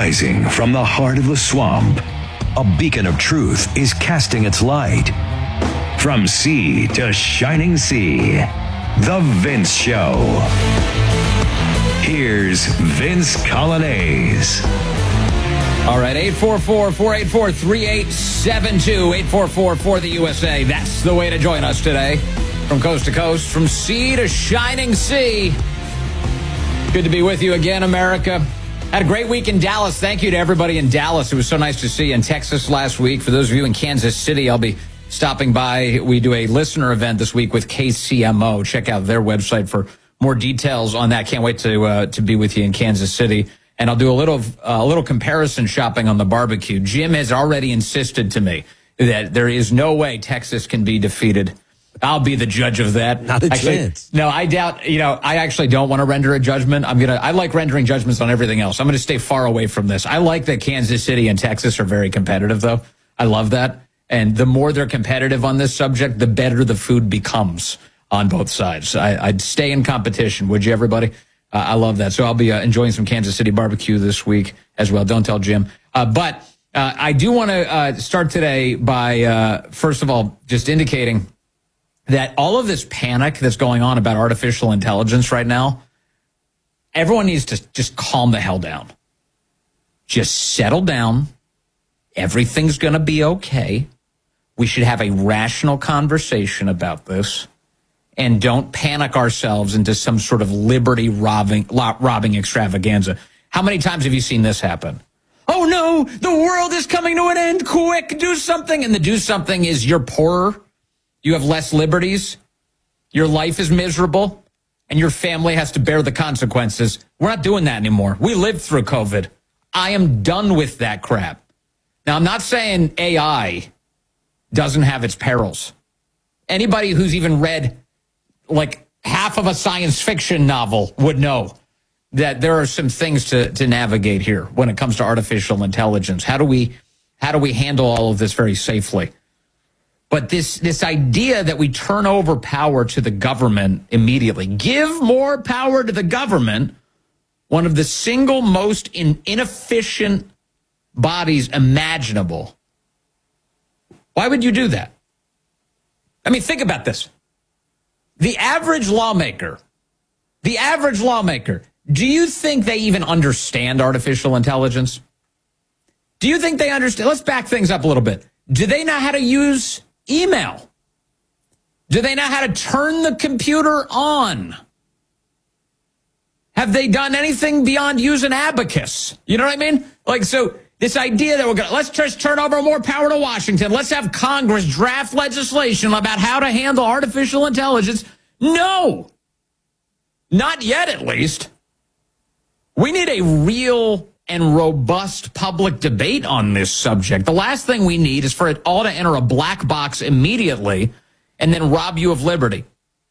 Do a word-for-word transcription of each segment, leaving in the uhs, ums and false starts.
Rising from the heart of the swamp, a beacon of truth is casting its light. From sea to shining sea, The Vince Show. Here's Vince Coglianese. All right, eight four four, four eight four, three eight seven two, eight four four for the U S A. That's the way to join us today. From coast to coast, from sea to shining sea. Good to be with you again, America. Had a great week in Dallas. Thank you to everybody in Dallas. It was so nice to see you in Texas last week. For those of you in Kansas City, I'll be stopping by. We do a listener event this week with K C M O. Check out their website for more details on that. Can't wait to uh, to be with you in Kansas City. And I'll do a little uh, a little comparison shopping on the barbecue. Jim has already insisted to me that there is no way Texas can be defeated. I'll be the judge of that. Not a actually, chance. No, I doubt, you know, I actually don't want to render a judgment. I'm going to, I like rendering judgments on everything else. I'm going to stay far away from this. I like that Kansas City and Texas are very competitive, though. I love that. And the more they're competitive on this subject, the better the food becomes on both sides. I, I'd stay in competition, would you, everybody? Uh, I love that. So I'll be uh, enjoying some Kansas City barbecue this week as well. Don't tell Jim. Uh, but uh, I do want to uh, start today by, uh, first of all, just indicating that all of this panic that's going on about artificial intelligence right now, everyone needs to just calm the hell down. Just settle down. Everything's going to be okay. We should have a rational conversation about this and don't panic ourselves into some sort of liberty robbing, robbing extravaganza. How many times have you seen this happen? Oh no, the world is coming to an end. Quick, do something. And the do something is you're poorer. You have less liberties, your life is miserable, and your family has to bear the consequences. We're not doing that anymore. We lived through COVID. I am done with that crap. Now, I'm not saying A I doesn't have its perils. Anybody who's even read like half of a science fiction novel would know that there are some things to, to navigate here when it comes to artificial intelligence. How do we, how do we handle all of this very safely? But this this idea that we turn over power to the government immediately, give more power to the government, one of the single most in, inefficient bodies imaginable. Why would you do that? I mean, think about this. The average lawmaker, the average lawmaker, do you think they even understand artificial intelligence? Do you think they understand? Let's back things up a little bit. Do they know how to use email? Do they know how to turn the computer on? Have they done anything beyond use an abacus? You know what I mean? Like, so this idea that we're going to, let's just turn over more power to Washington. Let's have Congress draft legislation about how to handle artificial intelligence. No, not yet, at least. We need a real and robust public debate on this subject. The last thing we need is for it all to enter a black box immediately and then rob you of liberty.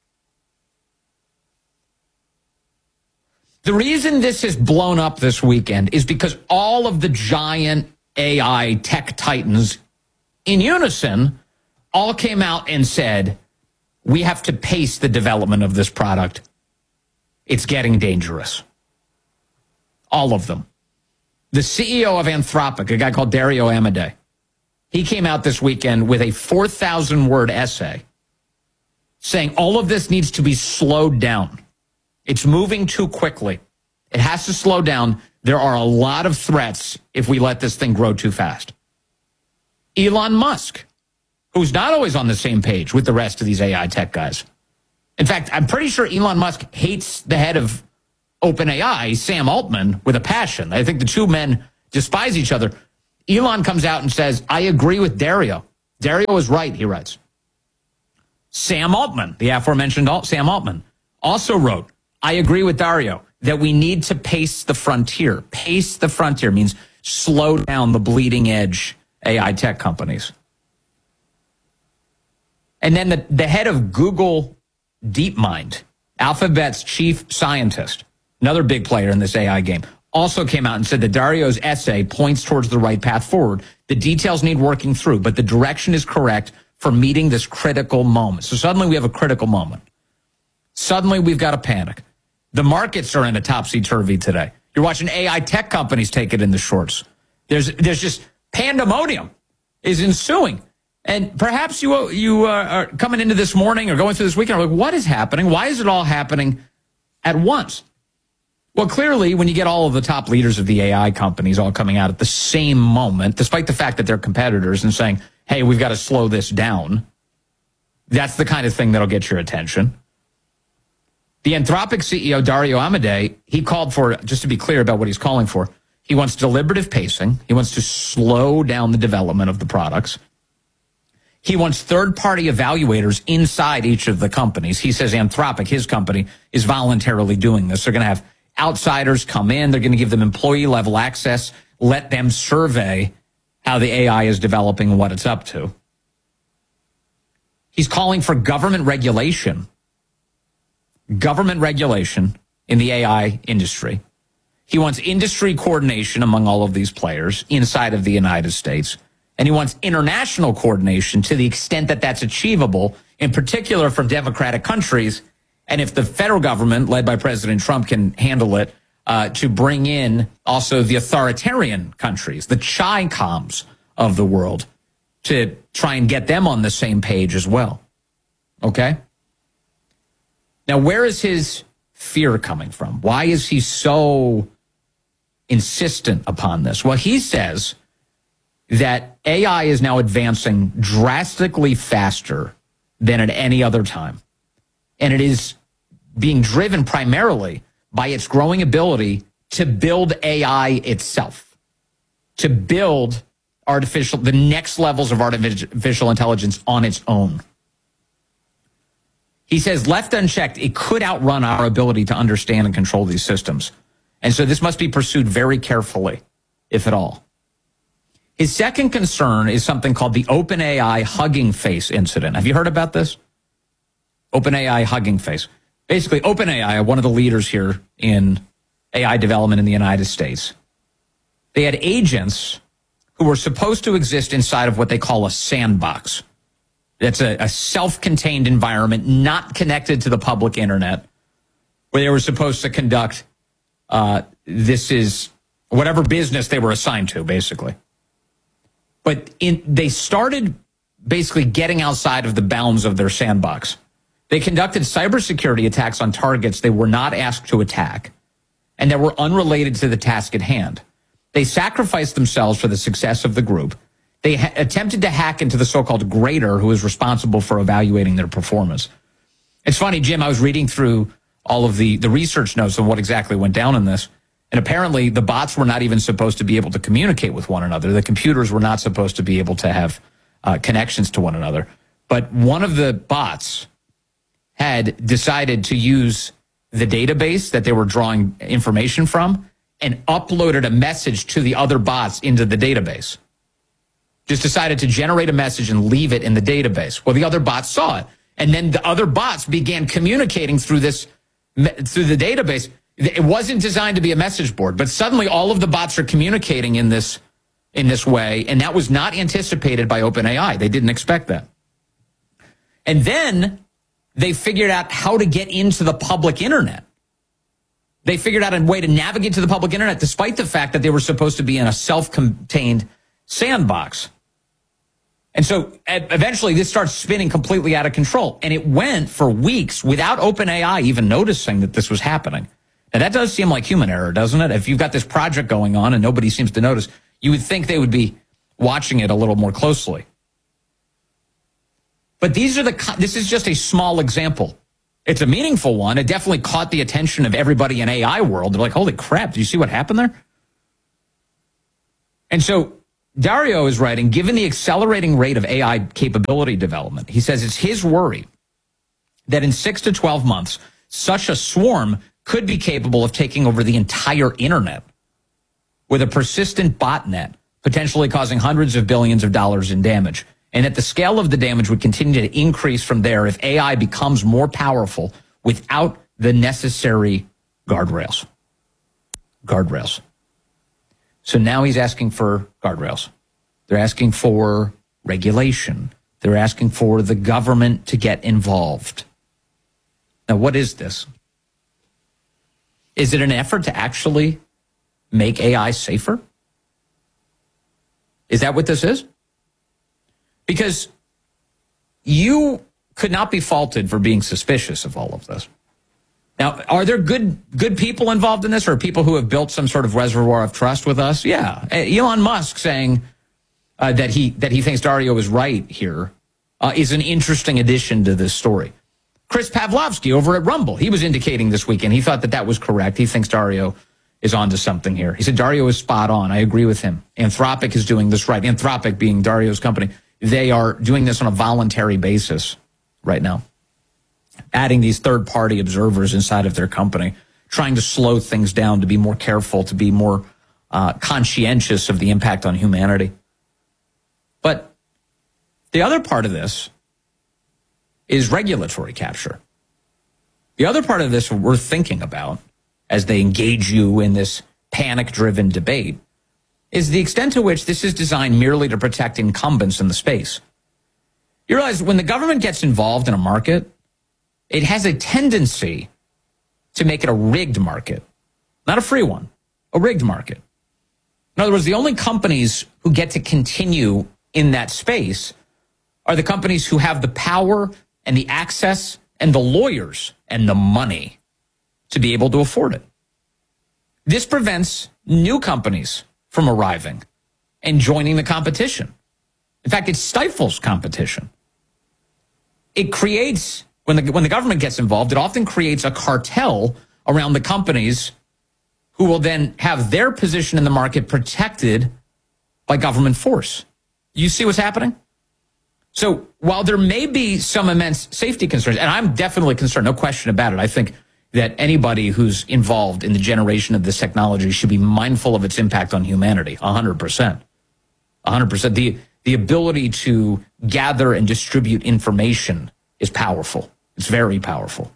The reason this has blown up this weekend is because all of the giant A I tech titans in unison all came out and said, we have to pace the development of this product. It's getting dangerous. All of them. The C E O of Anthropic, a guy called Dario Amodei, he came out this weekend with a four thousand word essay saying all of this needs to be slowed down. It's moving too quickly. It has to slow down. There are a lot of threats if we let this thing grow too fast. Elon Musk, who's not always on the same page with the rest of these A I tech guys. In fact, I'm pretty sure Elon Musk hates the head of OpenAI, Sam Altman, with a passion. I think the two men despise each other. Elon comes out and says, I agree with Dario. Dario is right, he writes. Sam Altman, the aforementioned Sam Altman, also wrote, I agree with Dario that we need to pace the frontier. Pace the frontier means slow down the bleeding edge A I tech companies. And then the, the head of Google DeepMind, Alphabet's chief scientist, another big player in this A I game, also came out and said that Dario's essay points towards the right path forward. The details need working through, but the direction is correct for meeting this critical moment. So suddenly we have a critical moment. Suddenly we've got a panic. The markets are in a topsy-turvy today. You're watching A I tech companies take it in the shorts. There's there's just pandemonium is ensuing. And perhaps you you uh, are coming into this morning or going through this weekend, are like, what is happening? Why is it all happening at once? Well, clearly, when you get all of the top leaders of the A I companies all coming out at the same moment, despite the fact that they're competitors and saying, hey, we've got to slow this down, that's the kind of thing that'll get your attention. The Anthropic C E O, Dario Amodei, he called for, just to be clear about what he's calling for, he wants deliberative pacing. He wants to slow down the development of the products. He wants third-party evaluators inside each of the companies. He says Anthropic, his company, is voluntarily doing this. They're going to have outsiders come in. They're going to give them employee-level access, let them survey how the A I is developing and what it's up to. He's calling for government regulation, government regulation in the A I industry. He wants industry coordination among all of these players inside of the United States. And he wants international coordination to the extent that that's achievable, in particular from democratic countries. And if the federal government, led by President Trump, can handle it, uh, to bring in also the authoritarian countries, the Chi-Coms of the world, to try and get them on the same page as well. Okay? Now, where is his fear coming from? Why is he so insistent upon this? Well, he says that A I is now advancing drastically faster than at any other time. And it is being driven primarily by its growing ability to build A I itself, to build artificial, the next levels of artificial intelligence on its own. He says, left unchecked, it could outrun our ability to understand and control these systems. And so this must be pursued very carefully, if at all. His second concern is something called the OpenAI Hugging Face incident. Have you heard about this? OpenAI Hugging Face. Basically, OpenAI, one of the leaders here in A I development in the United States, they had agents who were supposed to exist inside of what they call a sandbox. That's a, a self-contained environment, not connected to the public internet, where they were supposed to conduct, uh, this is whatever business they were assigned to, basically. But in, they started basically getting outside of the bounds of their sandbox. They conducted cybersecurity attacks on targets they were not asked to attack and that were unrelated to the task at hand. They sacrificed themselves for the success of the group. They ha- attempted to hack into the so-called grader who is responsible for evaluating their performance. It's funny, Jim, I was reading through all of the, the research notes on what exactly went down in this. And apparently the bots were not even supposed to be able to communicate with one another. The computers were not supposed to be able to have uh, connections to one another. But one of the bots had decided to use the database that they were drawing information from and uploaded a message to the other bots into the database. Just decided to generate a message and leave it in the database. Well, the other bots saw it. And then the other bots began communicating through this, through the database. It wasn't designed to be a message board, but suddenly all of the bots are communicating in this, in this way. And that was not anticipated by OpenAI. They didn't expect that. And then they figured out how to get into the public internet. They figured out a way to navigate to the public internet, despite the fact that they were supposed to be in a self-contained sandbox. And so eventually this starts spinning completely out of control. And it went for weeks without OpenAI even noticing that this was happening. Now, that does seem like human error, doesn't it? If you've got this project going on and nobody seems to notice, you would think they would be watching it a little more closely. But these are the, this is just a small example. It's a meaningful one. It definitely caught the attention of everybody in A I world. They're like, holy crap, do you see what happened there? And so Dario is writing, given the accelerating rate of A I capability development, he says it's his worry that in six to twelve months, such a swarm could be capable of taking over the entire internet with a persistent botnet, potentially causing hundreds of billions of dollars in damage. And that the scale of the damage would continue to increase from there if A I becomes more powerful without the necessary guardrails. Guardrails. So now he's asking for guardrails. They're asking for regulation. They're asking for the government to get involved. Now, what is this? Is it an effort to actually make A I safer? Is that what this is? Because you could not be faulted for being suspicious of all of this. Now, are there good good people involved in this, or people who have built some sort of reservoir of trust with us? Yeah. Elon Musk saying uh, that he that he thinks Dario is right here uh, is an interesting addition to this story. Chris Pavlovsky over at Rumble, he was indicating this weekend, he thought that that was correct. He thinks Dario is onto something here. He said Dario is spot on. I agree with him. Anthropic is doing this right. Anthropic being Dario's company. They are doing this on a voluntary basis right now, adding these third-party observers inside of their company, trying to slow things down, to be more careful, to be more uh, conscientious of the impact on humanity. But the other part of this is regulatory capture. The other part of this we're thinking about as they engage you in this panic-driven debate is the extent to which this is designed merely to protect incumbents in the space. You realize when the government gets involved in a market, it has a tendency to make it a rigged market, not a free one, a rigged market. In other words, the only companies who get to continue in that space are the companies who have the power and the access and the lawyers and the money to be able to afford it. This prevents new companies from arriving and joining the competition. In fact, it stifles competition. It creates, when the, when the government gets involved, it often creates a cartel around the companies who will then have their position in the market protected by government force. You see what's happening? So while there may be some immense safety concerns, and I'm definitely concerned, no question about it, I think that anybody who's involved in the generation of this technology should be mindful of its impact on humanity, one hundred percent. one hundred percent. The, the ability to gather and distribute information is powerful. It's very powerful.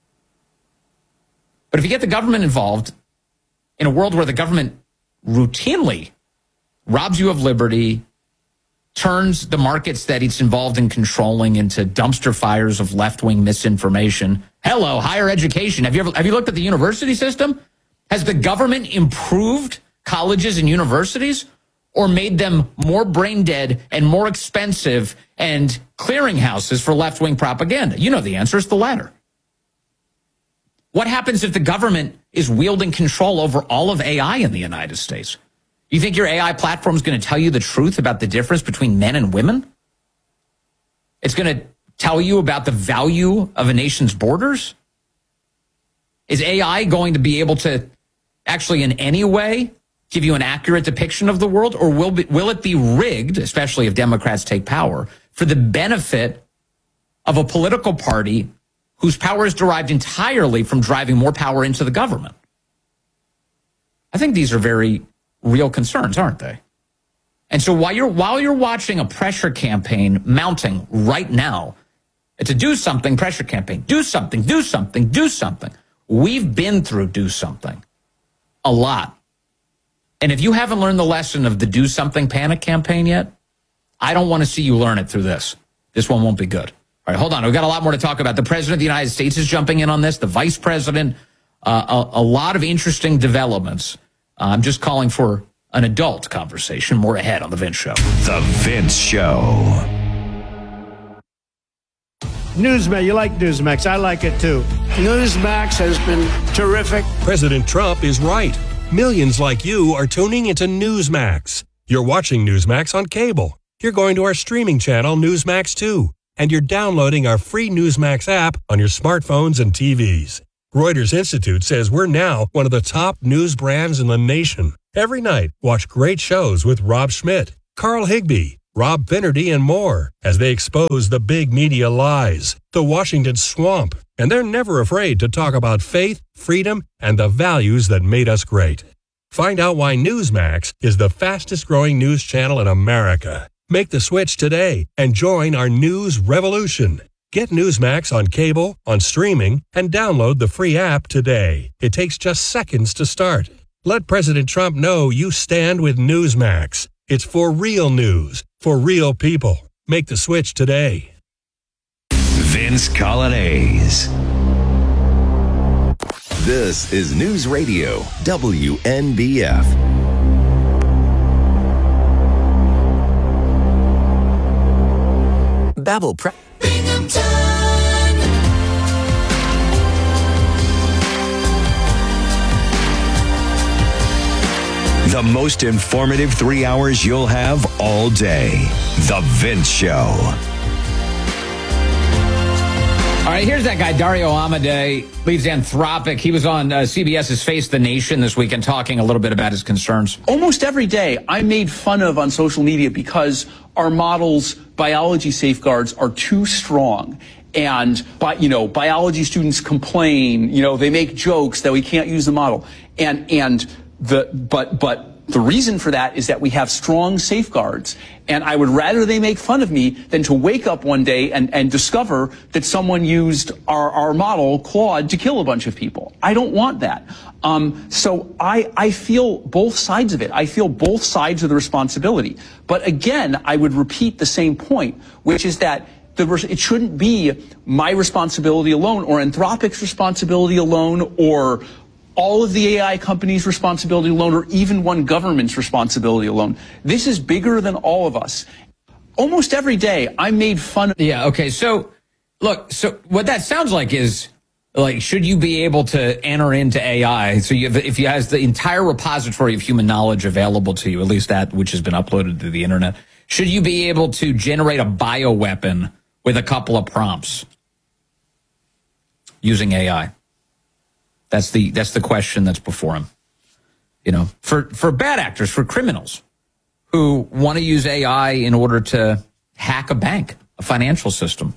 But if you get the government involved in a world where the government routinely robs you of liberty, turns the markets that it's involved in controlling into dumpster fires of left-wing misinformation. Hello, higher education. Have you ever have you looked at the university system? Has the government improved colleges and universities or made them more brain dead and more expensive and clearinghouses for left-wing propaganda? You know the answer is the latter. What happens if the government is wielding control over all of A I in the United States? You think your A I platform is going to tell you the truth about the difference between men and women? It's going to tell you about the value of a nation's borders? Is A I going to be able to actually in any way give you an accurate depiction of the world? Or will, be, will it be rigged, especially if Democrats take power, for the benefit of a political party whose power is derived entirely from driving more power into the government? I think these are very real concerns, aren't they? And so while you're while you're watching a pressure campaign mounting right now, it's a do something pressure campaign. Do something, do something, do something. We've been through do something a lot. And if you haven't learned the lesson of the do something panic campaign yet, I don't want to see you learn it through this. This one won't be good. All right, hold on. We've got a lot more to talk about. The president of the United States is jumping in on this. The vice president, uh, a, a lot of interesting developments. Uh, I'm just calling for an adult conversation. More ahead on The Vince Show. The Vince Show. Newsmax, you like Newsmax. I like it too. Newsmax has been terrific. President Trump is right. Millions like you are tuning into Newsmax. You're watching Newsmax on cable. You're going to our streaming channel, Newsmax two. And you're downloading our free Newsmax app on your smartphones and T Vs. Reuters Institute says we're now one of the top news brands in the nation. Every night, watch great shows with Rob Schmidt, Carl Higbie, Rob Finnerty, and more as they expose the big media lies, the Washington swamp, and they're never afraid to talk about faith, freedom, and the values that made us great. Find out why Newsmax is the fastest-growing news channel in America. Make the switch today and join our news revolution. Get Newsmax on cable, on streaming, and download the free app today. It takes just seconds to start. Let President Trump know you stand with Newsmax. It's for real news, for real people. Make the switch today. Vince Coglianese. This is News Radio W N B F. Babbel Prep. The most informative three hours you'll have all day. The Vince Show. All right, here's that guy, Dario Amodei, leads Anthropic. He was on uh, CBS's Face the Nation this weekend talking a little bit about his concerns. Almost every day, I'm made fun of on social media because our model's biology safeguards are too strong. And, bi- you know, biology students complain, you know, they make jokes that we can't use the model. And, and the, but, but, the reason for that is that we have strong safeguards, and I would rather they make fun of me than to wake up one day and, and discover that someone used our, our model, Claude, to kill a bunch of people. I don't want that. Um, so I, I feel both sides of it. I feel both sides of the responsibility. But again, I would repeat the same point, which is that the, it shouldn't be my responsibility alone, or Anthropic's responsibility alone, or all of the A I companies' responsibility alone, or even one government's responsibility alone. This is bigger than all of us. Almost every day, I'm made fun of. Yeah, okay. So, look, so what that sounds like is, like, should you be able to enter into A I? So you have, if you has the entire repository of human knowledge available to you, at least that which has been uploaded to the internet, should you be able to generate a bioweapon with a couple of prompts using A I? That's the that's the question that's before him. You know, for, for bad actors, for criminals who want to use A I in order to hack a bank, a financial system.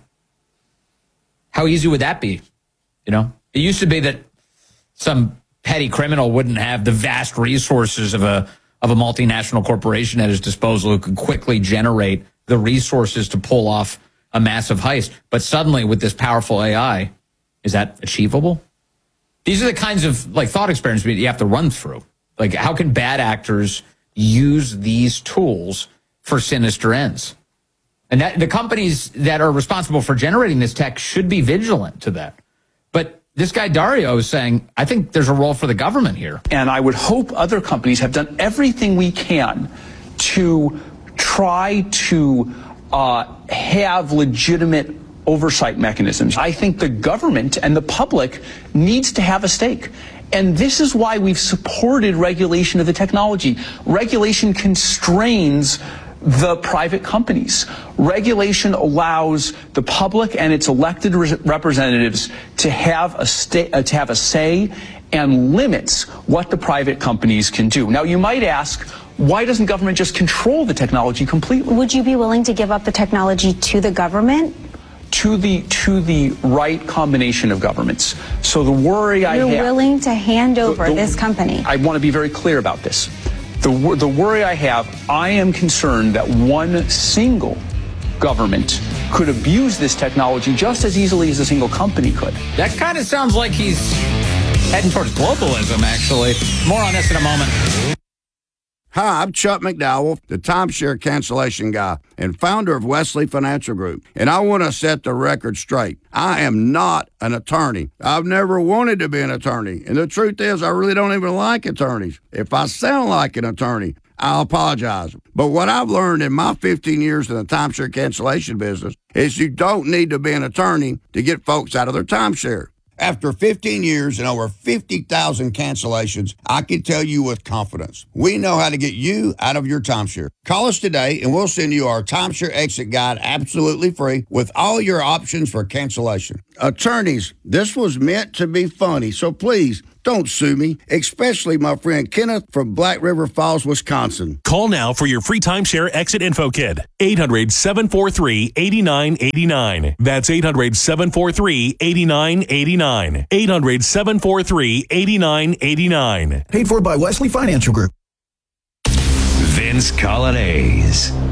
How easy would that be? You know, it used to be that some petty criminal wouldn't have the vast resources of a of a multinational corporation at his disposal who could quickly generate the resources to pull off a massive heist. But suddenly, with this powerful A I, is that achievable? These are the kinds of like thought experiments you have to run through. Like, how can bad actors use these tools for sinister ends? And that, the companies that are responsible for generating this tech should be vigilant to that. But this guy Dario is saying, I think there's a role for the government here. And I would hope other companies have done everything we can to try to uh, have legitimate oversight mechanisms. I think the government and the public needs to have a stake. And this is why we've supported regulation of the technology. Regulation constrains the private companies. Regulation allows the public and its elected re- representatives to have a sta- uh, to have a say, and limits what the private companies can do. Now, you might ask, why doesn't government just control the technology completely? Would you be willing to give up the technology to the government? To the to the right combination of governments. So the worry I have... You're willing to hand over the, the, this company. I want to be very clear about this. The, the worry I have, I am concerned that one single government could abuse this technology just as easily as a single company could. That kind of sounds like he's heading towards globalism, actually. More on this in a moment. Hi, I'm Chuck McDowell, the timeshare cancellation guy and founder of Wesley Financial Group. And I want to set the record straight. I am not an attorney. I've never wanted to be an attorney. And the truth is, I really don't even like attorneys. If I sound like an attorney, I'll apologize. But what I've learned in my fifteen years in the timeshare cancellation business is you don't need to be an attorney to get folks out of their timeshare. After fifteen years and over fifty thousand cancellations, I can tell you with confidence, we know how to get you out of your timeshare. Call us today and we'll send you our timeshare exit guide absolutely free with all your options for cancellation. Attorneys, this was meant to be funny, so please don't sue me, especially my friend Kenneth from Black River Falls, Wisconsin. Call now for your free timeshare exit info kit. eight hundred, seven four three, eight nine eight nine. That's eight hundred, seven four three, eight nine eight nine. eight hundred, seven four three, eight nine eight nine. Paid for by Wesley Financial Group. Vince Colonnese.